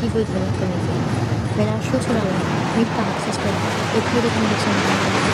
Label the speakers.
Speaker 1: 机会可能很微，原来说出来了，你打字的也可以跟你讲。